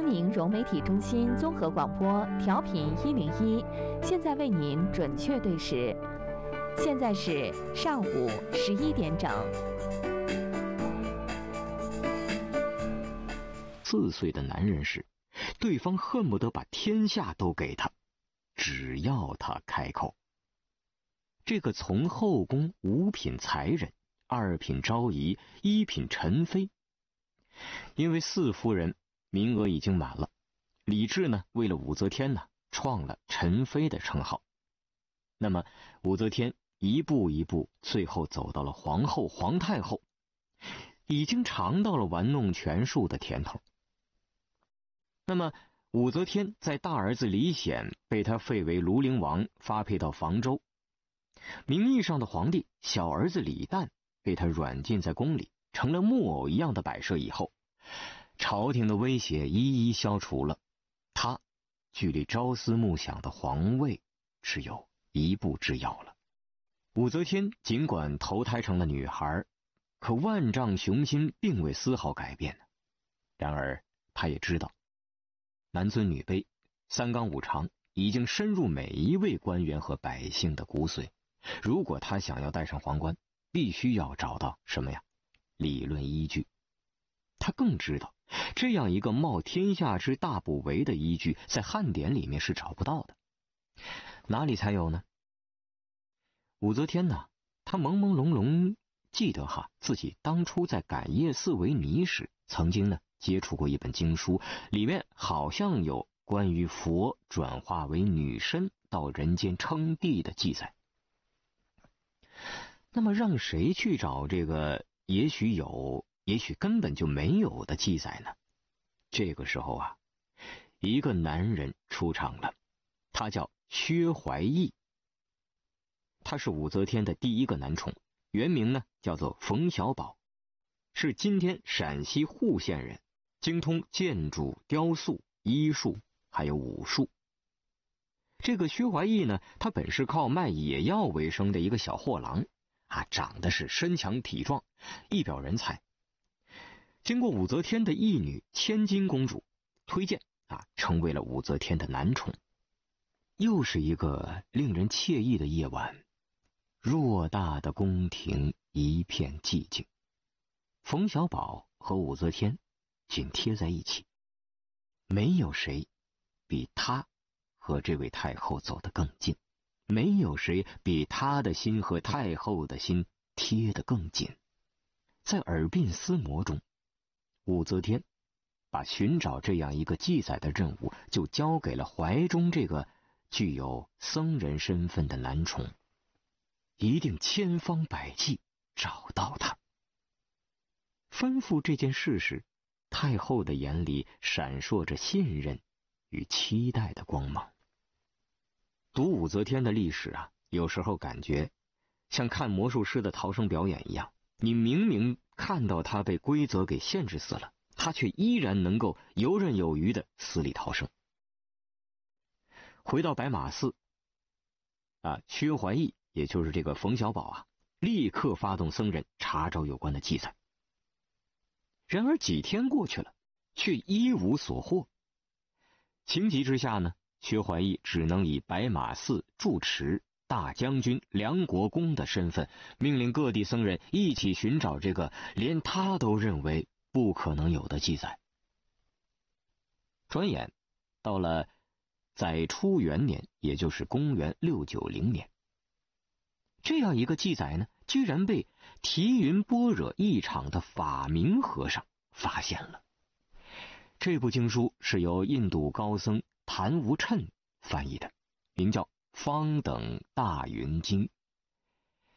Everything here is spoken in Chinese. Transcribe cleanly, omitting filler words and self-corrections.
东宁融媒体中心综合广播调频101，现在为您准确对时，现在是上午11点整。 4岁的男人时，对方恨不得把天下都给他，只要他开口。这个从后宫5品才人、2品昭仪、1品陈妃，因为4夫人名额已经满了，李治呢为了武则天呢创了陈妃的称号。那么武则天一步一步，最后走到了皇后、皇太后，已经尝到了玩弄权术的甜头。那么武则天在大儿子李显被他废为庐陵王，发配到房州，名义上的皇帝小儿子李旦被他软禁在宫里，成了木偶一样的摆设以后，朝廷的威胁一一消除了，他距离朝思暮想的皇位只有一步之遥了。武则天尽管投胎成了女孩，可万丈雄心并未丝毫改变。然而她也知道男尊女卑、3纲5常已经深入每一位官员和百姓的骨髓，如果他想要戴上皇冠，必须要找到什么呀？理论依据。他更知道这样一个冒天下之大不韪的依据，在汉典里面是找不到的。哪里才有呢？武则天呢，她朦朦胧胧记得自己当初在感业寺为尼时，曾经呢接触过一本经书，里面好像有关于佛转化为女身到人间称帝的记载。那么让谁去找这个也许有也许根本就没有的记载呢？这个时候一个男人出场了，他叫薛怀义。他是武则天的第一个男宠，原名呢叫做冯小宝，是今天陕西户县人，精通建筑、雕塑、医术还有武术。这个薛怀义呢，他本是靠卖野药为生的一个小货郎长得是身强体壮，一表人才。经过武则天的义女千金公主推荐成为了武则天的男宠。又是一个令人惬意的夜晚，偌大的宫廷一片寂静，冯小宝和武则天紧贴在一起，没有谁比他和这位太后走得更近，没有谁比他的心和太后的心贴得更紧。在耳鬓厮磨中，武则天把寻找这样一个记载的任务就交给了怀中这个具有僧人身份的男宠，一定千方百计找到他。吩咐这件事时，太后的眼里闪烁着信任与期待的光芒。读武则天的历史有时候感觉像看魔术师的逃生表演一样，你明明看到他被规则给限制死了，他却依然能够游刃有余的死里逃生。回到白马寺薛怀义也就是这个冯小宝立刻发动僧人查找有关的记载。然而几天过去了，却一无所获。情急之下呢，薛怀义只能以白马寺住持、大将军、梁国公的身份，命令各地僧人一起寻找这个连他都认为不可能有的记载。转眼到了载初元年，也就是公元690年，这样一个记载呢，居然被提云般若一场的法明和尚发现了。这部经书是由印度高僧昙无谶翻译的，名叫《方等大云经》。